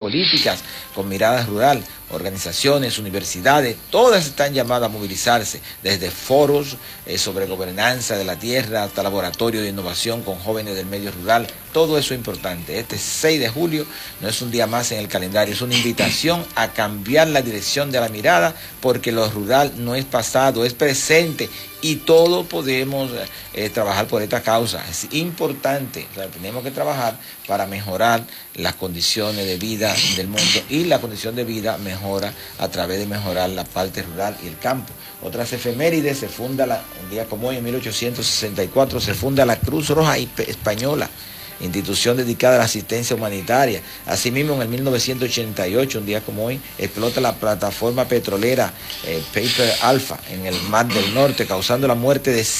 políticas con mirada rural, organizaciones, universidades, todas están llamadas a movilizarse, desde foros sobre gobernanza de la tierra hasta laboratorios de innovación con jóvenes del medio rural. Todo eso es importante. Este 6 de julio no es un día más en el calendario, es una invitación a cambiar la dirección de la mirada, porque lo rural no es pasado, es presente, y todos podemos trabajar por esta causa. Es importante, o sea, tenemos que trabajar para mejorar las condiciones de vida del mundo, y la condición de vida mejora a través de mejorar la parte rural y el campo. Otras efemérides: se funda un día como hoy, en 1864, se funda la Cruz Roja Española, institución dedicada a la asistencia humanitaria. Asimismo, en el 1988, un día como hoy, explota la plataforma petrolera Paper Alpha en el Mar del Norte, causando la muerte de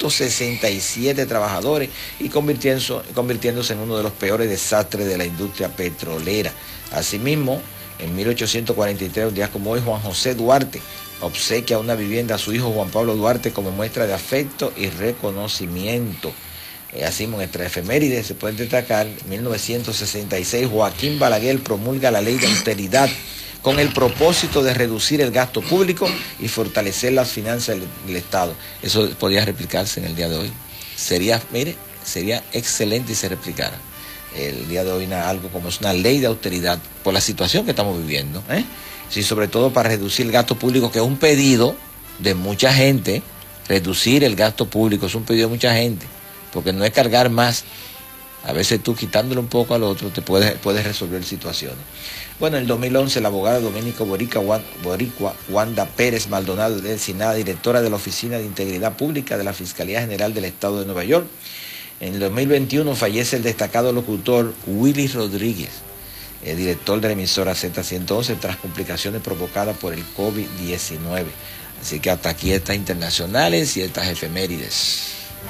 167 trabajadores y convirtiéndose en uno de los peores desastres de la industria petrolera. Asimismo, en 1843, un día como hoy, Juan José Duarte obsequia una vivienda a su hijo Juan Pablo Duarte como muestra de afecto y reconocimiento. Así, en nuestra efeméride se puede destacar: en 1966, Joaquín Balaguer promulga la ley de austeridad con el propósito de reducir el gasto público y fortalecer las finanzas del Estado. Eso podría replicarse en el día de hoy. Sería excelente si se replicara el día de hoy algo como es una ley de austeridad por la situación que estamos viviendo, Sí, sobre todo para reducir el gasto público, que es un pedido de mucha gente. Reducir el gasto público es un pedido de mucha gente, porque no es cargar más. A veces tú, quitándole un poco al otro, te puedes resolver situaciones. Bueno, en el 2011, la abogada dominico boricua Wanda Pérez Maldonado es designada directora de la Oficina de Integridad Pública de la Fiscalía General del Estado de Nueva York. En el 2021 fallece el destacado locutor Willy Rodríguez, director de la emisora Z111, tras complicaciones provocadas por el COVID-19. Así que hasta aquí estas internacionales y estas efemérides.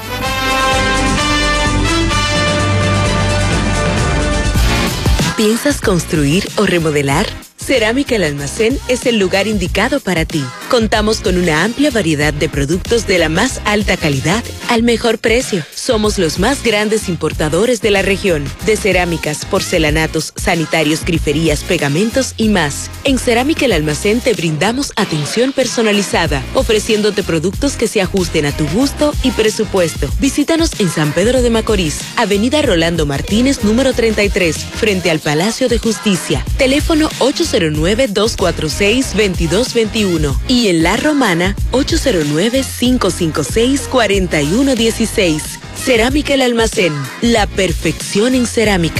¿Piensas construir o remodelar? Cerámica El Almacén es el lugar indicado para ti. Contamos con una amplia variedad de productos de la más alta calidad al mejor precio. Somos los más grandes importadores de la región, de cerámicas, porcelanatos, sanitarios, griferías, pegamentos y más. En Cerámica El Almacén te brindamos atención personalizada, ofreciéndote productos que se ajusten a tu gusto y presupuesto. Visítanos en San Pedro de Macorís, Avenida Rolando Martínez, número 33, frente al Palacio de Justicia. Teléfono 809-246-2221 y en La Romana 809-556-4116. Cerámica El Almacén, la perfección en cerámica.